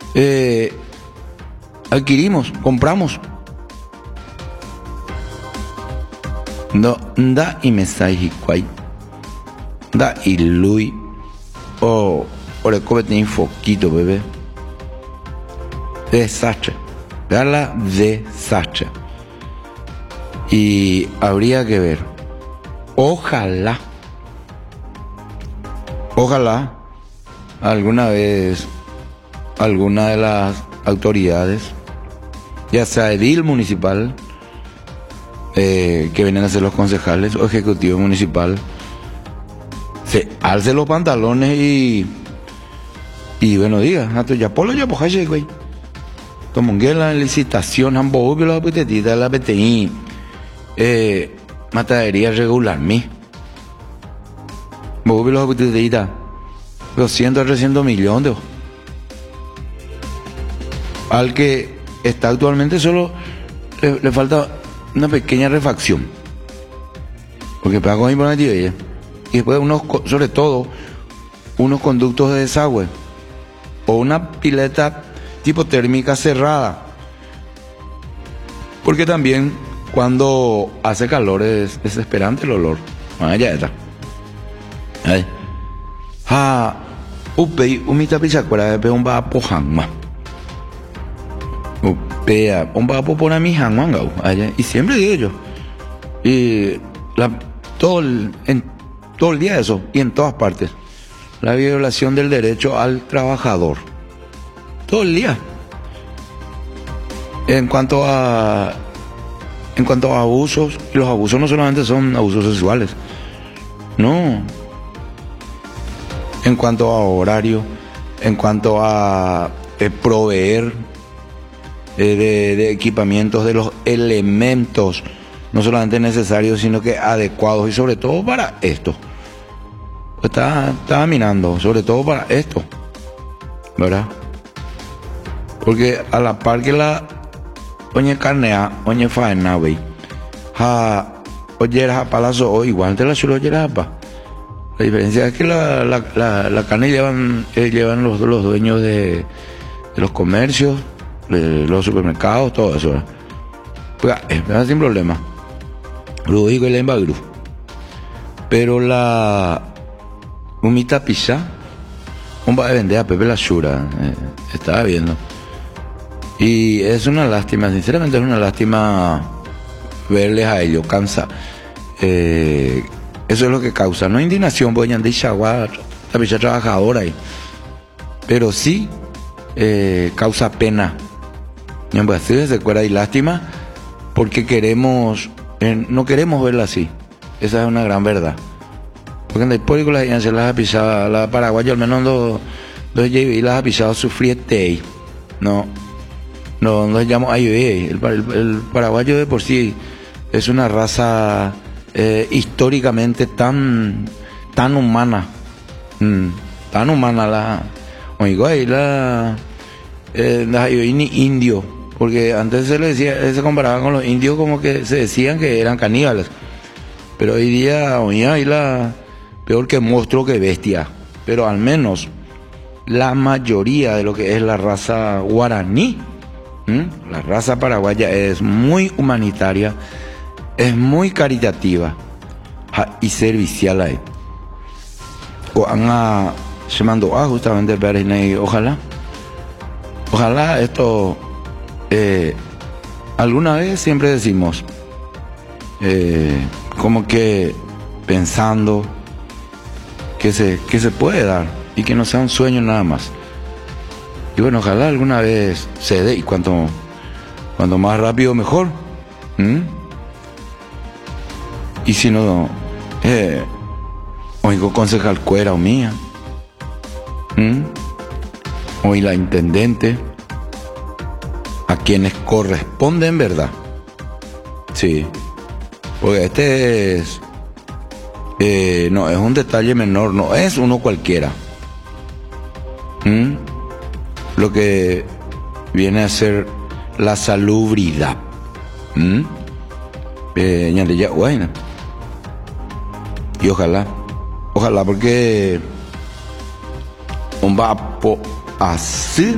Adquirimos, compramos. No, da y me sai kwai. Da y lui. O le cobete un foquito, bebé. Desastre. Gala desastre. Y habría que ver. Ojalá alguna vez alguna de las autoridades, ya sea edil municipal, que vienen a ser los concejales o ejecutivo municipal, se alce los pantalones y bueno, diga, ya polo ya pojache, güey. Tomongue la licitación, han bobo la petetita, la PTI, matadería regular, bobo la petetita, 200 a 300 millones. Al que está actualmente solo le falta una pequeña refacción, porque pago informativo y después sobre todo unos conductos de desagüe o una pileta tipo térmica cerrada, porque también cuando hace calor es desesperante el olor. Ya está. Upei umita pichacuera de un va pojangma. Upea un va popona mi hangmangau allá, y siempre digo yo, y todo el día eso, y en todas partes, la violación del derecho al trabajador, todo el día. En cuanto a abusos, y los abusos no solamente son abusos sexuales, no. En cuanto a horario, en cuanto a proveer de equipamientos, de los elementos, no solamente necesarios, sino que adecuados, y sobre todo para esto. Pues está mirando, sobre todo para esto, ¿verdad? Porque a la par que la oñe carnea, oñe faena, wey, oye palazo, o igual te la suelo oye pa. La diferencia es que la carne llevan los dueños de los comercios, de los supermercados, todo eso, ¿verdad? Pues sin problema. Lo digo el embagru. Pero la humita pizza, un va a vender a Pepe la Shura, estaba viendo. Y es una lástima, sinceramente es una lástima verles a ellos, cansa. Eso es lo que causa, no indignación, voy a decir la picha trabajadora ahí, pero sí causa pena. Se cuera y lástima, porque no queremos verla así. Esa es una gran verdad. Porque en el público las ha pisado, la paraguaya al menos dos y las ha pisado sufriete. No se llama ayude. El paraguayo de por sí es una raza históricamente tan humana, tan humana la indio, porque antes se comparaba con los indios como que se decían que eran caníbales, pero hoy día peor que monstruo que bestia. Pero al menos la mayoría de lo que es la raza guaraní, la raza paraguaya, es muy humanitaria, es muy caritativa y servicial ahí. Se mandó justamente ver, ojalá esto alguna vez, siempre decimos, como que pensando que se puede dar y que no sea un sueño nada más. Y bueno, ojalá alguna vez se dé, y cuanto más rápido mejor. Y si no, oigo concejal Cuera o mía, hoy la intendente, a quienes corresponden, ¿verdad? Sí, porque no es un detalle menor, no es uno cualquiera. Lo que viene a ser la salubridad. Y ojalá, porque un va así